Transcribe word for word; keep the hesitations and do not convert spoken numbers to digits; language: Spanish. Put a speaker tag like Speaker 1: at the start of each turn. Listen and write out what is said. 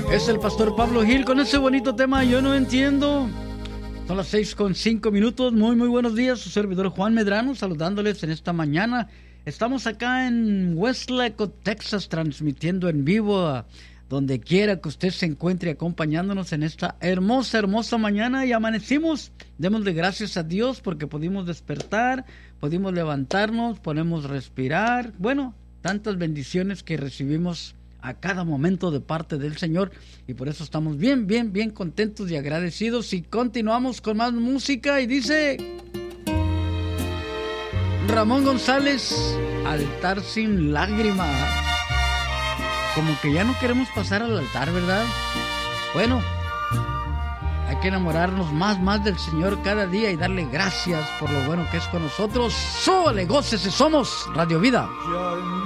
Speaker 1: Es el pastor Pablo Gil con ese bonito tema Yo No Entiendo. Son las seis con cinco minutos. Muy, muy buenos días. Su servidor Juan Medrano saludándoles en esta mañana. Estamos acá en Westlake, Texas, transmitiendo en vivo a donde quiera que usted se encuentre acompañándonos en esta hermosa, hermosa mañana. Y amanecimos. Démosle gracias a Dios porque pudimos despertar, pudimos levantarnos, podemos respirar. Bueno, tantas bendiciones que recibimos a cada momento de parte del Señor, y por eso estamos bien, bien, bien contentos y agradecidos. Y continuamos con más música y dice Ramón González, Altar sin lágrima. Como que ya no queremos pasar al altar, ¿verdad? Bueno, hay que enamorarnos más, más del Señor cada día y darle gracias por lo bueno que es con nosotros. ¡Súbale, gócese! Somos Radio Vida.